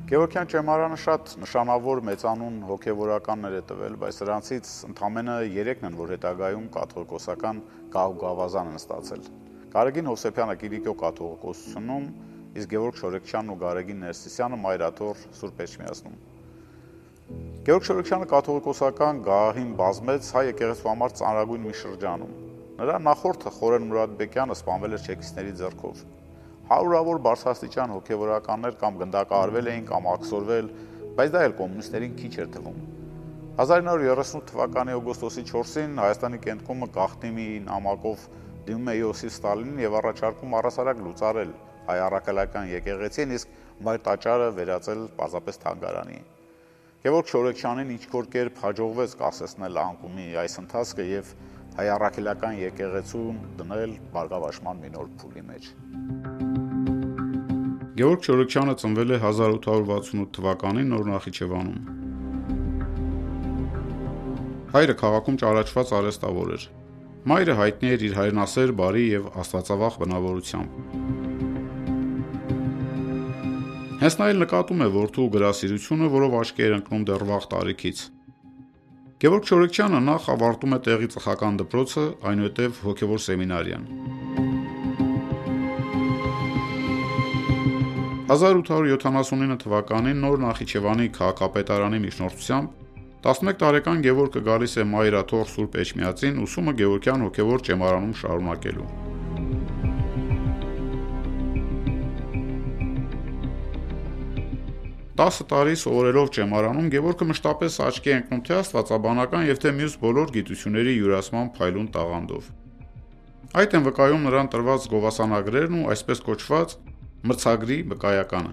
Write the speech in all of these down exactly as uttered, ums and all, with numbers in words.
Գևորգյան ճեմարանը շատ նշանավոր մեծանուն հոգևորականներ է տվել, բայց նրանցից ընդամենը երեքն են, որ հետագայում կաթողիկոսական գահ ու գավազան են ստացել։ Գարեգին Հովսեփյանը Կիլիկիո կաթողիկոսությունում, իսկ Գևորգ Շորեկչյանն ու Գարեգին Ներսիսյանը Մայրաթոր Սուրբ Էջմիածնում։ Գևորգ Շորեկչյանը կաթողիկոսական գահին բազմեց հայ եկեղեցու համար ծանրագույն մի շրջանում։ Նրա նախորդը Խորեն Մուրադբեկյանը սպանվել էր չեկիստների ձեռքով։ Հարյուրավոր բարձրաստիճան հոգևորականներ կամ գնդակահարվել էին կամ աքսորվել, բայց դա էլ կոմունիստերին քիչ էր թվում։ հազար ինը հարյուր երեսունութ թվականի օգոստոսի չորսին Հայաստանի կենտրոնը գաղտնի մի նամակով դիմում է Իոսիֆ Ստալինին եւ առաջարկում առասարակ լուծարել հայ առաքելական եկեղեցին, իսկ մայր տաճարը վերածել պարզապես թանգարանի։ Գևորգ Շորեկչյանին ինչ-որ կերպ հաջողվեց կասեցնել անկումի այս ընթացքը եւ հայ առաքելական եկեղեցուն դնել բարգավաճման մի նոր փուլի մեջ։ Գևորգ Շորեկչյանը ծնվել է հազար ութ հարյուր վաթսունութ թվականին Նոր Նախիջևանում։ Հայրը քաղաքում ճանաչված արհեստավոր էր։ Մայրը հայտնի էր իր հայրենասեր, բարի եւ աստվածավախ բնավորությամբ։ Հենց նա էլ նկատում է որդու գրասիրությունը, որով աչքի էր ընկնում դեռ վաղ տարիքից։ Գևորգ Շորեկչյանը նախ ավարտում է տեղի ծխական դպրոցը, այնուհետև հոգևոր սեմինարիան։ հազար ութ հարյուր յոթանասունինը թվականին Նոր Նախիջևանի քաղաքապետարանի միջնորդությամբ տասնմեկ տարեկան Գևորգը գալիս է Մայրաթոր Սուրբ Էջմիածին ուսումը Գևորգյան հոգևոր ճեմարանում շարունակելու։ տասը տարի սովորելով ճեմարանում Գևորգը մշտապես աչքի է ընկնում թե աստվածաբանական եւ թե մյուս բոլոր գիտությունների յուրացման փայլուն տաղանդով։ Այդ են վկայում նրան տրված գովասանագրերն ու այսպես կոչված մրցագրի վկայականը։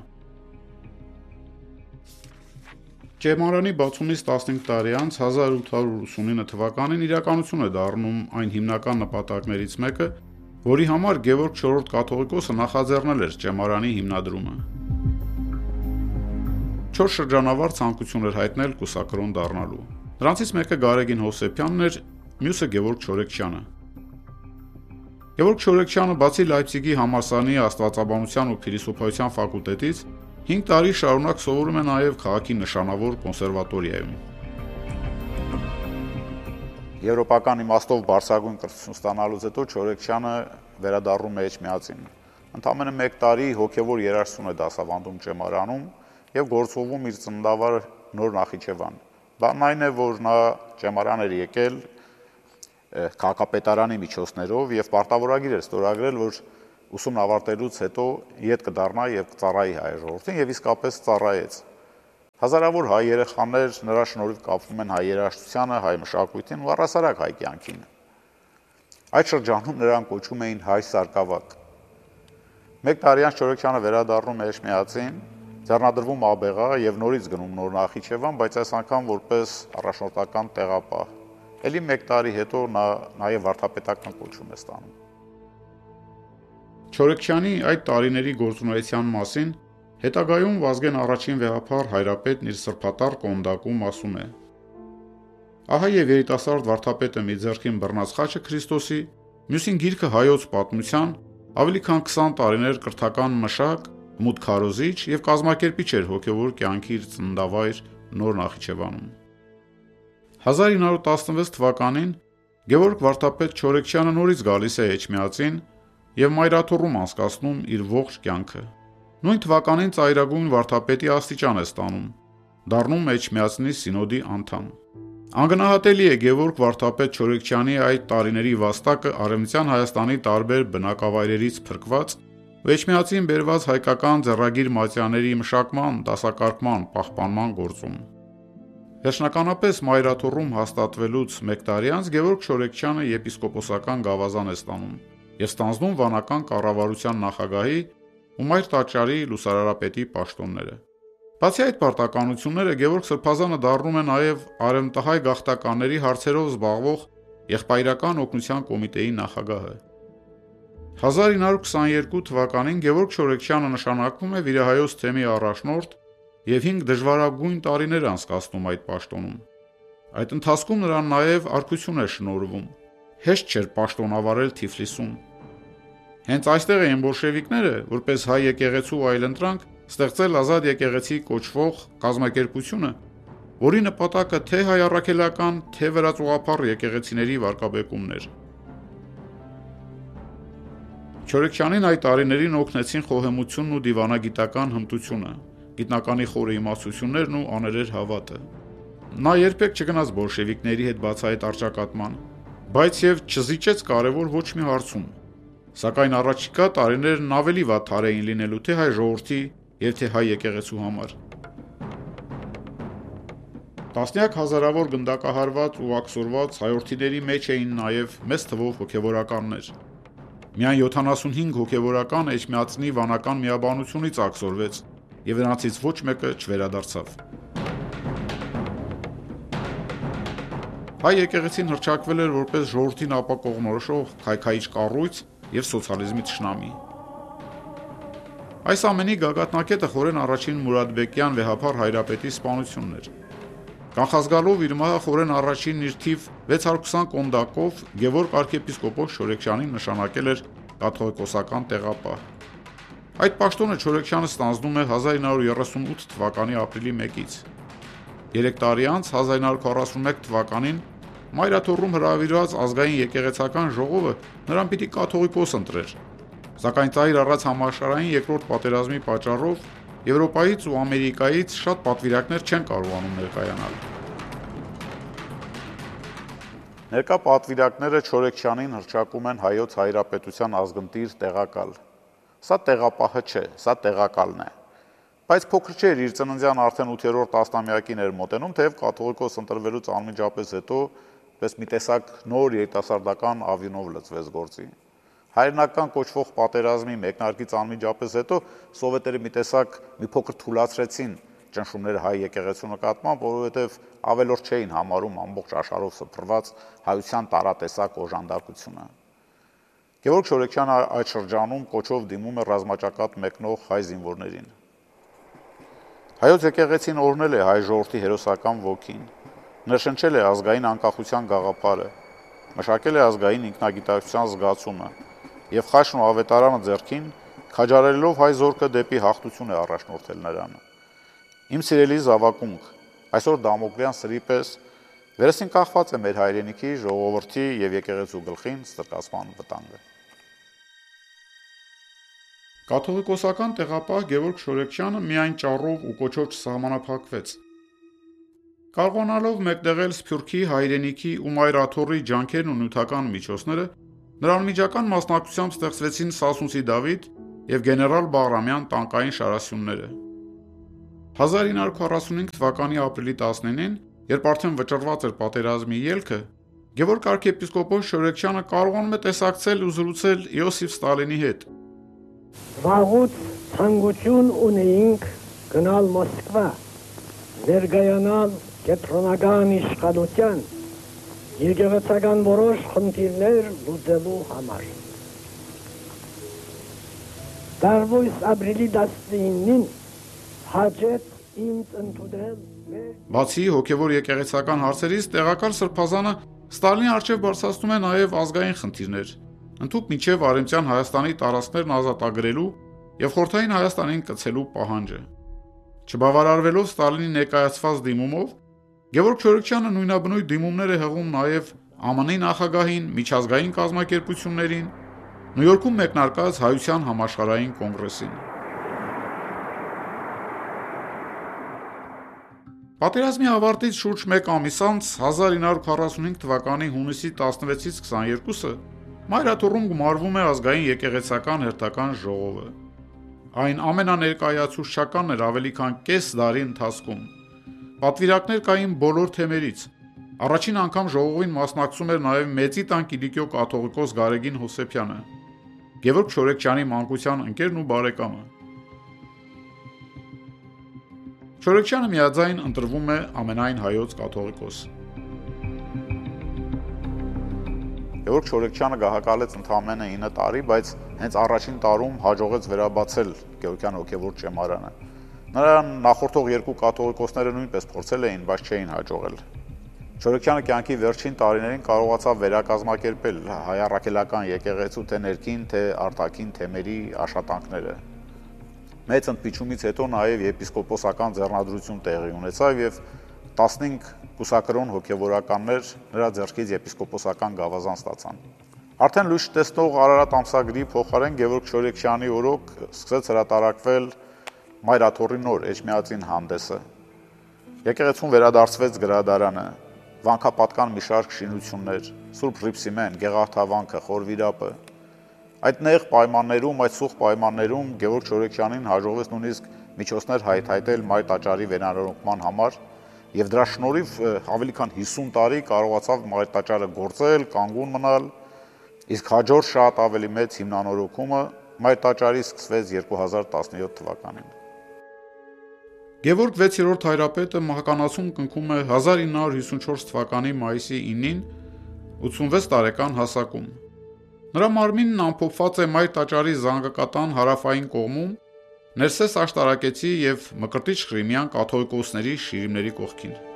Ճեմարանի բացումից տասնհինգ տարի անց հազար ութ հարյուր ութսունինը թվականին իրականություն է դառնում այն հիմնական նպատակներից մեկը, որի համար Գևորգ չորրորդ կաթողիկոսը նախաձեռնել էր ճեմարանի հիմնադրումը։ Չորս շրջանավար ցանկություն էր հայտնել կուսակրոն դառնալու։ Նրանցից մեկը Գարեգին Հովսեփյանն էր, մյուսը Գևորգ Շորեկչյանը։ Գևորգ Շորեկչյանը բացի Լայպցիգի համալսարանի աստվածաբանության ու փիլիսոփայության ֆակուլտետից հինգ տարի շարունակ սովորում է նաև քաղաքի նշանավոր կոնսերվատորիայում։ Եվրոպական իմաստով բարձրագույն կրթություն ստանալուց հետո Շորեկչյանը վերադառնում է Էջմիածին։ Ընդամենը մեկ տարի հոգևոր երաժշտություն է դասավանդում ճեմարանում եւ գործողում իր ծննդավար Նոր Նախիջևան։ Բանն այն է, որ նա ճեմարան էր եկել քաղաքապետարանի միջոցներով եւ պարտավորագիր էր ստորագրել, որ ուսումն ավարտելուց հետո իդ կդառնա եւ կծառայի հայ ժողովրդին եւ իսկապես ծառայեց։ Հազարավոր հայ երեխաներ նրա շնորհիվ կապվում են հայ երաժշտությանը, հայ մշակույթին ու առասարակ հայ կյանքին։ Այդ շրջանում նրան կոչում էին հայ սարկավակ։ Մեկ տարի անց Շորեկչյանը վերադառնում է Էջմիածին, ձեռնադրվում աբեղա եւ նորից գնում Նոր Նախիջևան, բայց այս անգամ որպես առաջնորդական տեղապահ։ Էլի մեկ տարի հետո նա նաև վարդապետական կոչում է ստանում։ Շորեկչյանի այդ տարիների գործունեության մասին հետագայում Վազգեն առաջին վեհափառ հայրապետն իր սրբատառ կոնդակում ասում է. Ահա եւ երիտասարդ վարդապետը մի ձեռքին բռնած խաչը Քրիստոսի, մյուսին գիրքը հայոց պատմության, ավելի քան քսան տարիներ կրթական մշակ, մուտք քարոզիչ եւ կազմակերպիչ էր հոգեվոր կյանքի իր ծննդավայր Նոր Նախիջևանում։ հազար ինը հարյուր տասնվեց թվականին Գևորգ վարդապետ Շորեկչյանը նորից գալիս է Էջմիածին եւ Մայրաթոռում անցկացնում իր ողջ կյանքը։ Նույն թվականին ծայրագույն վարդապետի աստիճան է ստանում, դառնում Էջմիածնի սինոդի անդամ։ Անգնահատելի է Գևորգ վարդապետ Շորեկչյանի այդ տարիների վաստակը Արևմտյան Հայաստանի տարբեր բնակավայրերից փրկված ու Էջմիածին բերված հայկական ձեռագիր մատյաների մշակման, դասակարգման, պահպանման գործում։ Վերջնականապես Մայրաթոռում հաստատվելուց մեկ տարի անց Գևորգ Շորեկչյանը եպիսկոպոսական գավազան է ստանում եւ ստանձնում վանական կառավարության նախագահի ու Մայր տաճարի լուսարարապետի պաշտոնները։ Բացի այդ պարտականությունները Գևորգ Սրբազանը դառնում է նաեւ արևմտահայ գաղթականների հարցերով զբաղվող եղբայրական օգնության կոմիտեի նախագահը։ հազար ինը հարյուր քսաներկու թվականին Գևորգ Շորեկչյանը նշանակվում է Վիրահայոց թեմի առաջնորդ եւ հինգ դժվարագույն տարիներ անցկացնում այդ պաշտոնում։ Այդ ընթացքում նրան նաեւ արքություն է շնորհվում։ Հեշտ չէր պաշտոնավարել Թիֆլիսում։ Հենց այստեղ էին բոլշևիկները, որպես հայ եկեղեցու այլընտրանք, ստեղծել ազատ եկեղեցի կոչվող կազմակերպությունը, որի նպատակը թե հայ առաքելական, թե վրաց եկեղեցիների վարկաբեկումն էր։ Չորեքչյանին այդ տարիներին օգնեցին խոհեմությունն ու դիվանագիտական հմտությունը, գիտնականի խորը իմացություններն ու աներեր հավատը։ Նա երբեք չգնաց բոլշևիկների հետ բացահայտ առճակատման, բայց եւ չզիջեց կարևոր ոչ մի հարցում։ Սակայն առաջիկա տարիներն ավելի վատ թար էին լինելու թե հայ ժողովրդի եւ թե հայ եկեղեցու համար։ Տասնյակ հազարավոր գնդակահարված ու աքսորված հայորդիների մեջ էին նաեւ մեծ թվով հոգեվորականներ։ Միայն յոթանասունհինգ հոգեվորական Էջմիածնի վանական միաբանությունից աքսորվեց եւ նրանցից ոչ մեկը չվերադարձավ։ Հայ եկեղեցին հռչակվել էր որպես ժողովրդին ապակողմնորոշող քայքայիչ կառույց եւ սոցիալիզմի թշնամի։ Այս ամենի գագաթնակետը խորեն առաջին Մուրադբեկյան վեհափառ հայրապետի սպանությունն էր։ Կանխազգալով իր մահը խորեն առաջին իր թիվ վեց հարյուր քսան կոնդակով Գևորգ arczepiskopos Չորեքչյանին նշանակել էր կաթողիկոսական տեղապահ։ Այդ պաշտոնը Չորեքչյանը ստանձնում է հազար ինը հարյուր երեսունութ թվականի ապրիլի մեկից։ Երեք տարի անց հազար ինը հարյուր քառասունմեկ թվականին Մայրաթոռում հրավիրված ազգային եկեղեցական ժողովը նրան պիտի կաթողիկոս ընտրեր։ Սակայն ծայր առած համաշխարհային երկրորդ պատերազմի պատճառով Եվրոպայից ու Ամերիկայից շատ պատվիրակներ չեն կարողանում ներկայանալ։ Ներկա պատվիրակները Չորեքչյանին հռչակում են հայոց հայրապետության ազգընտիր տեղակալ։ Սա տեղապահը չէ, սա տեղակալն է։ Բայց փոքր չէր իր ծննդյան արդեն ութերորդ տասնամյակին էր մոտենում, թեև կաթողիկոս ընտրվելուց անմիջապես հետո պես մի տեսակ նոր երիտասարդական ավյունով լծվեց գործի։ Հայրենական կոչվող պատերազմի մեկնարկից անմիջապես հետո սովետերը մի տեսակ մի փոքր թուլացրեցին ճնշումները հայ եկեղեցու նկատմամբ, որովհետև ավելորդ չէին համարում ամբողջ աշխարհով սփռված հայության տարատեսակ օժանդակությունը։ Գևորգ Չորեքչյանը այդ շրջանում կոչով դիմում է ռազմաճակատ մեկնող հայ զինվորներին։ Հայոց եկեղեցին օրհնել է հայ ժողովրդի հերոսական ոգին, ներշնչել է ազգային անկախության գաղափարը, մշակել է ազգային ինքնագիտակցության զգացումը եւ խաչն ու ավետարանը ձեռքին քաջարելով հայ զորքը դեպի հաղթություն է առաջնորդել նրան։ Իմ սիրելի զավակունք, այսօր Դամոկլյան սրի պես վերեսին կախված է մեր հայրենիքի, ժողովրդի եւ եկեղեցու գլխին ստրկացման վտանգը։ Կաթողիկոսական տեղապահ Գևորգ Չորեքչյանը միայն ճառով ու կոչով չսահմանափակվեց։ Կարողանալով մեկտեղել Սփյուռքի, հայրենիքի ու Մայրաթոռի ջանքերն ու նյութական միջոցները, նրան միջական մասնակցությամբ ստեղծվեցին Սասունցի Դավիթ եւ գեներալ Բաղրամյան տանկային շարասյունները։ հազար ինը հարյուր քառասունհինգ թվականի ապրիլի տասնինին, երբ արդեն վճռված էր պատերազմի ելքը, Գևորգ arczepiskopos Չորեքչյանը կարողանում է տեսակցել ու զրուցել Իոսիֆ Ստալինի հետ։ Վաղուց ցանկություն ունեինք գնալ Մոսկվա, ներկայանալ կենտրոնական իշխանության եկեղեցական որոշ խնդիրներ լուծելու համար։ Տարվույս ապրիլի տասնինին հաջեց ինձ ընդունել մեր։ Բացի հոգևոր եկեղեցական հարցերից, տեղակալ սրբազանը Ստալինի առջև բարձրացնում է նաև ազգային խնդիրներ, ընդհուպ մինչև Արևմտյան Հայաստանի տարածքներն ազատագրելու եւ Խորհրդային Հայաստանին կցելու պահանջը։ Չբավարարվելով Ստալինի ներկայացված դիմումով, Գևորգ Չորեքչյանը նույնաբնույթ դիմումներ է հղում նաև Է Մ Ն-ի նախագահին, միջազգային կազմակերպություններին, Նյու Յորքում մեկնարկած Հայության համաշխարհային կոնգրեսին։ Պատերազմի ավարտից շուրջ մեկ ամիս անց հազար ինը հարյուր քառասունհինգ թվականի հունիսի տասնվեցից քսաներկուսը Մայրաթոռում գումարվում է ազգային եկեղեցական հերթական ժողովը։ Այն ամենաներկայացուցչականն էր ավելի քան կես դարի ընթացքում։ Պատվիրակներ կային բոլոր թեմերից։ Առաջին անգամ ժողովին մասնակցում էր նաև Մեծի տան Կիլիկիո կաթողիկոս Գարեգին Հովսեփյանը, Գևորգ Չորեքչյանի մանկության ընկերն ու բարեկամը։ Չորեքչյանը միաձայն ընտրվում է ամենայն հայոց կաթողիկոս։ Գևորգ Չորեքչյանը գահակալեց ընդամենը ինը տարի, բայց հենց առաջին տարում հաջողեց վերաբացել Գևորգյան հոգևոր ճեմարանը։ Նրան նախորդող երկու կաթողիկոսները նույնպես փորձել էին, բայց չէին հաջողել։ Չորեքչյանը կյանքի վերջին տարիներին կարողացավ վերակազմակերպել հայ առաքելական եկեղեցու թե ներքին, թե արտաքին թեմերի աշխատանքները։ Մեծ ընդմիջումից հետո նաև եպիսկոպոսական ձեռնադրություն տեղի ունեցավ եւ տասնհինգ կուսակրոն հոգևորականներ նրա ձեռքից եպիսկոպոսական գավազան ստացան։ Արդեն լույս տեսնող Արարատ ամսագրի փոխարեն Գևորգ Չորեքշյանի օրոք սկսեց հրատարակվել Մայրաթոռի նոր էջմիածին հանդեսը։ Եկեղեցուն վերադարձվեց գրադարանը, վանքապատկան մի շարք շինություններ, Սուրբ Ռիփսիմեն, Գեղարդավանքը, Խորվիրապը։ Այդ նեղ պայմաններում, այդ սուղ պայմաններում Գևորգ Չորեքշյանին հաջողվեց նույնիսկ միջոցներ հայթայթել Մայր տաճարի վերանորոգման համար եւ դրա շնորհիվ ավելի քան հիսուն տարի կարողացավ Մայր տաճարը գործել, կանգուն մնալ, իսկ հաջորդ շատ ավելի մեծ հիմնանորոգումը Մայր տաճարի սկսվեց երկու հազար տասնյոթ թվականին։ Գևորգ վեցերորդ հայրապետը մահկանացում կնքում է հազար ինը հարյուր հիսունչորս թվականի մայիսի ինին ութսունվեց տարեկան հասակում։ Նրա մարմինն ամփոփված է Մայր տաճարի զանգակատան հարավային կողմում, Ներսես աշտարակեցի եւ Մկրտիչ Ղրիմյան կաթողիկոսների շիրիմների կողքին։